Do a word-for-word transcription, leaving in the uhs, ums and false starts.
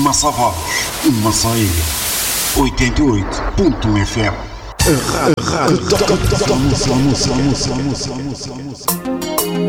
Massa Vaz, uma só ilha. oitenta e oito ponto um F M. A rádio toca, toca, toca,